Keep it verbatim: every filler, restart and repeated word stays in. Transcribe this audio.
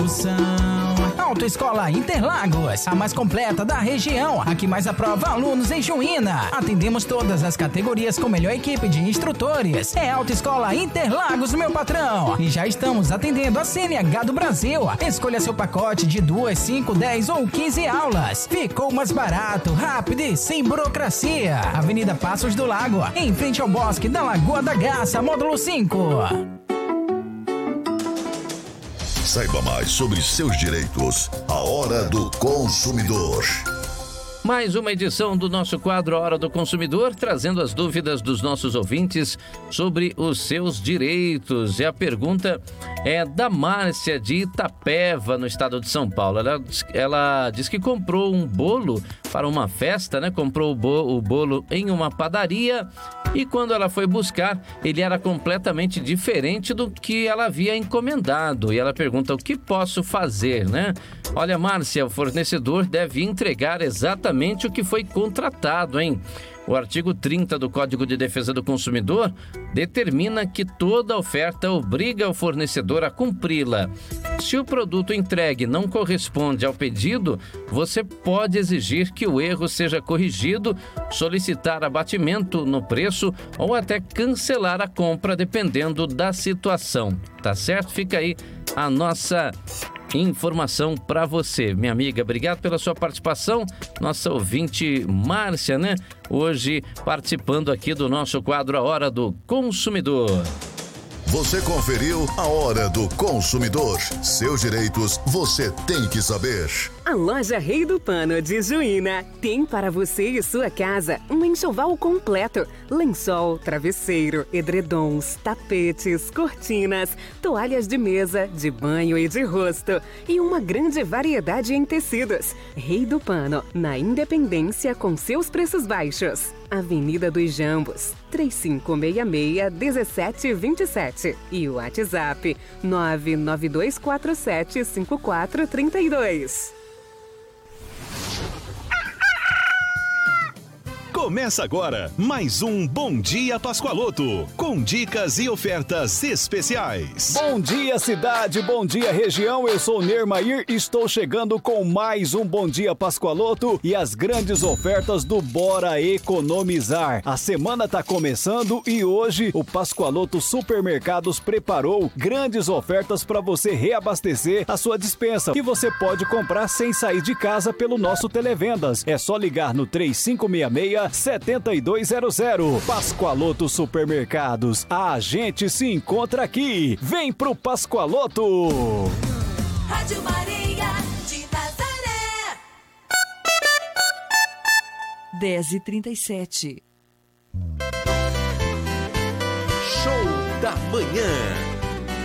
Autoescola Interlagos, a mais completa da região, a que mais aprova alunos em Juína. Atendemos todas as categorias com melhor equipe de instrutores. É Autoescola Interlagos, meu patrão. E já estamos atendendo a C N H do Brasil. Escolha seu pacote de duas, cinco, dez ou quinze aulas. Ficou mais barato, rápido e sem burocracia. Avenida Passos do Lago, em frente ao Bosque da Lagoa da Garça, módulo cinco. Saiba mais sobre seus direitos. A Hora do Consumidor. Mais uma edição do nosso quadro Hora do Consumidor, trazendo as dúvidas dos nossos ouvintes sobre os seus direitos. E a pergunta é da Márcia de Itapeva, no estado de São Paulo. Ela, ela diz que comprou um bolo para uma festa, né? Comprou o, bo, o bolo em uma padaria e quando ela foi buscar, ele era completamente diferente do que ela havia encomendado. E ela pergunta: o que posso fazer, né? Olha, Márcia, o fornecedor deve entregar exatamente o que foi contratado, hein? O artigo trinta do Código de Defesa do Consumidor determina que toda oferta obriga o fornecedor a cumpri-la. Se o produto entregue não corresponde ao pedido, você pode exigir que o erro seja corrigido, solicitar abatimento no preço ou até cancelar a compra, dependendo da situação. Tá certo? Fica aí a nossa informação para você, minha amiga. Obrigado pela sua participação, nossa ouvinte Márcia, né? Hoje participando aqui do nosso quadro A Hora do Consumidor. Você conferiu A Hora do Consumidor. Seus direitos você tem que saber. A loja Rei do Pano de Juína tem para você e sua casa um enxoval completo: lençol, travesseiro, edredons, tapetes, cortinas, toalhas de mesa, de banho e de rosto e uma grande variedade em tecidos. Rei do Pano, na Independência, com seus preços baixos. Avenida dos Jambos, três cinco seis seis, um sete dois sete e o WhatsApp nove nove dois quatro sete cinco quatro três dois. Começa agora mais um Bom Dia Pascoaloto, com dicas e ofertas especiais. Bom dia, cidade, bom dia, região. Eu sou o Nermair e estou chegando com mais um Bom Dia Pascoaloto e as grandes ofertas do Bora Economizar. A semana está começando e hoje o Pascoaloto Supermercados preparou grandes ofertas para você reabastecer a sua despensa, que você pode comprar sem sair de casa pelo nosso Televendas. É só ligar no três cinco seis seis, sete dois zero zero. Pascoaloto Supermercados. A gente se encontra aqui. Vem pro Pascoaloto. Rádio Maria de Nazaré. dez e trinta e sete. Show da Manhã.